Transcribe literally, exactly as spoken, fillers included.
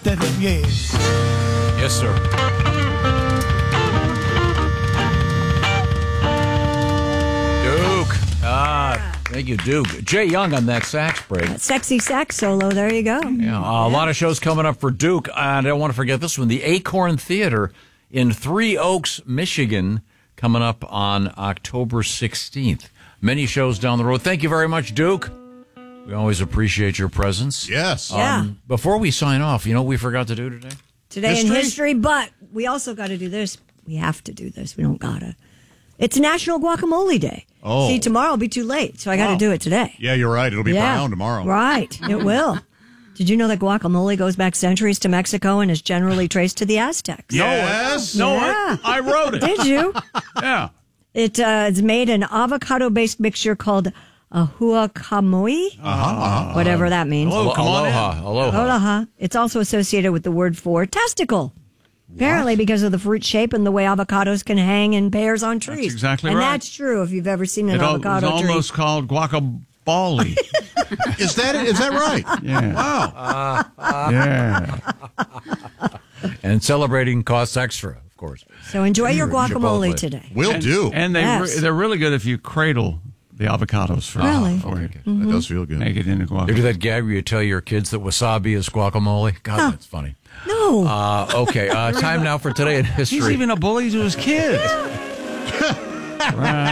ustedes bien. Yes, sir. Duke. Ah, thank you, Duke. Jay Young on that sax break. Sexy sax solo. There you go. Yeah, uh, a lot of shows coming up for Duke. And I don't want to forget this one, the Acorn Theater in Three Oaks, Michigan, coming up on October sixteenth. Many shows down the road. Thank you very much, Duke. We always appreciate your presence. Yes. Um, Yeah. Before we sign off, you know what we forgot to do today? Today in History? history, but we also got to do this. We have to do this. We don't gotta. It's National Guacamole Day. Oh. See, tomorrow will be too late, so I got to Wow. do it today. Yeah, you're right. It'll be Yeah. brown tomorrow. Right, it will. Did you know that guacamole goes back centuries to Mexico and is generally traced to the Aztecs? Yes. No, Yeah. I, I wrote it. Did you? Yeah. It uh, it's made an avocado-based mixture called a huacamole, Uh-huh. whatever that means. Alo- come on in. aloha. Aloha. Aloha. It's also associated with the word for testicle. Apparently, because of the fruit shape and the way avocados can hang in pairs on trees. That's exactly and right. that's true if you've ever seen an It al- was avocado tree. almost called guacamole. Is that is that right? Yeah. Wow. Yeah. And celebrating costs extra, of course. So enjoy your guacamole Chipotle. today. Will And- do. And they Yes. re- they're really good if you cradle the avocados for, Really? for it. That does feel good. Make it into You do guacamole. that gag where you tell your kids that wasabi is guacamole? God, that's funny. No. Uh, okay, uh, time now for Today in History. He's even a bully to his kids. Right.